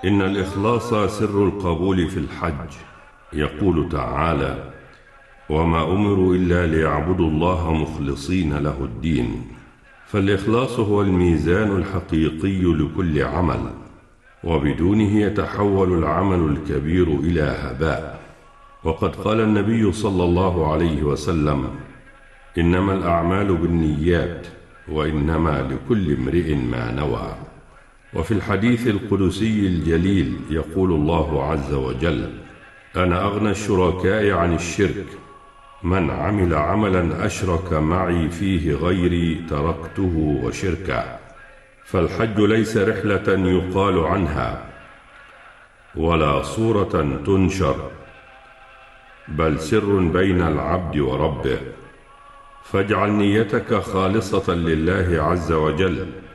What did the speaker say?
إن الإخلاص سر القبول في الحج. يقول تعالى: وما أمروا إلا ليعبدوا الله مخلصين له الدين. فالإخلاص هو الميزان الحقيقي لكل عمل، وبدونه يتحول العمل الكبير إلى هباء. وقد قال النبي صلى الله عليه وسلم: إنما الأعمال بالنيات، وإنما لكل امرئ ما نوى. وفي الحديث القدسي الجليل يقول الله عز وجل: أنا أغنى الشركاء عن الشرك، من عمل عملا أشرك معي فيه غيري تركته وشركه. فالحج ليس رحلة يقال عنها ولا صورة تنشر، بل سر بين العبد وربه. فاجعل نيتك خالصة لله عز وجل،